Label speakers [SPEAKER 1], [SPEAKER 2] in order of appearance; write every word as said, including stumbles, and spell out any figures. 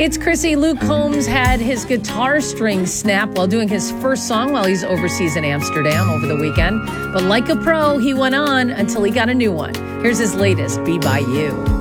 [SPEAKER 1] It's Chrissy. Luke Combs had his guitar string snap while doing his first song while he's overseas in Amsterdam over the weekend. But like a pro, he went on until he got a new one. Here's his latest, Be By You.